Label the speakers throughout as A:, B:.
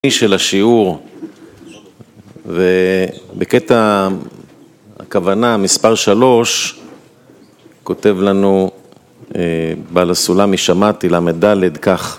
A: של השיעור, ובקטע הכוונה מספר 3 כותב לנו בעל הסולם משמעתי למדלת כך: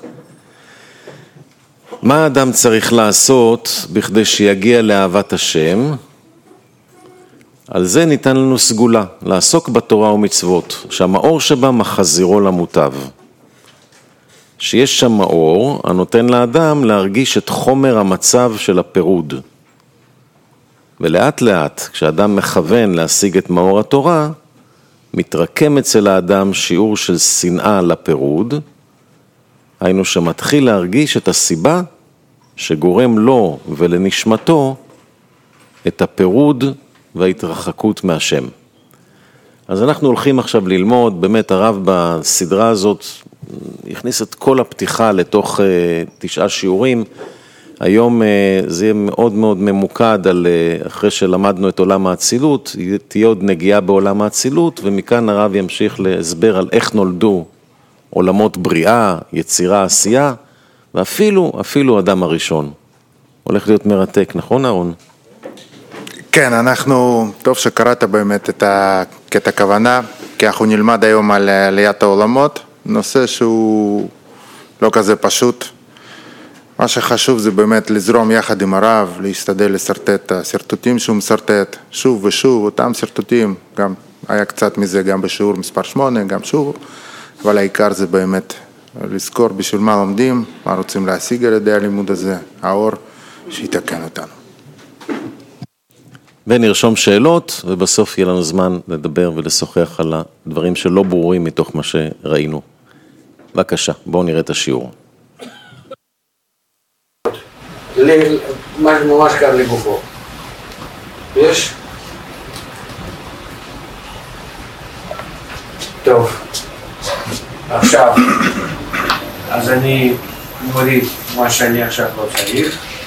A: מה האדם צריך לעשות בכדי שיגיע לאהבת השם? על זה ניתן לנו סגולה, לעסוק בתורה ומצוות, שהמאור שבה מחזירו למוטב. שיש שם מאור הנותן לאדם להרגיש את חומר המצב של הפירוד. ולאט לאט, כשאדם מכוון להשיג את מאור התורה, מתרקם אצל האדם שיעור של שנאה לפירוד, היינו שמתחיל להרגיש את הסיבה שגורם לו ולנשמתו את הפירוד וההתרחקות מהשם. אז אנחנו הולכים עכשיו ללמוד, באמת הרב בסדרה הזאת הכניס את כל הפתיחה לתוך 9 שיעורים. היום זה יהיה מאוד מאוד ממוקד על, אחרי שלמדנו את עולם האצילות, תהיה עוד נגיעה בעולם האצילות, ומכאן הרב ימשיך להסבר על איך נולדו עולמות בריאה, יצירה, עשייה, ואפילו אדם הראשון. הולך להיות מרתק, נכון אהרון?
B: כן, טוב שקראת באמת את הכוונה, כי אנחנו נלמד היום על עליית העולמות, נושא שהוא לא כזה פשוט. מה שחשוב זה באמת לזרום יחד עם הרב, להשתדל לסרטט את הסרטוטים שהוא מסרטט, שוב ושוב, אותם סרטוטים, גם היה קצת מזה גם בשיעור מספר 8, גם שוב, אבל העיקר זה באמת לזכור בשביל מה לומדים, מה רוצים להשיג על ידי הלימוד הזה, האור שיתקן אותנו.
A: ונרשום שאלות, ובסוף יהיה לנו זמן לדבר ולשוחח על הדברים שלא ברורים מתוך מה שראינו. בבקשה, בואו נראה את השיעור.
C: ממש קר לגופו. יש? טוב. עכשיו, אז אני מוריד מה שאני עכשיו לא צריך.